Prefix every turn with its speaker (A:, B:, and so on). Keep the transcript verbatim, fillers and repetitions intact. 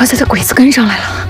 A: 华仔的鬼子跟上来了。